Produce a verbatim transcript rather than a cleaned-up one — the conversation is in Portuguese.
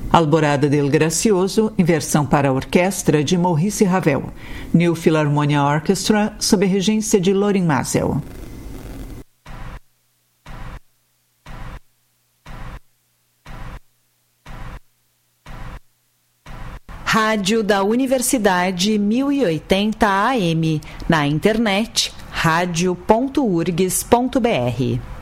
Alborada del Gracioso, em versão para a orquestra de Maurice Ravel. New Philharmonia Orchestra, sob a regência de Lorin Maazel. Rádio da Universidade mil e oitenta A M. Na internet, rádio ponto urgs ponto br.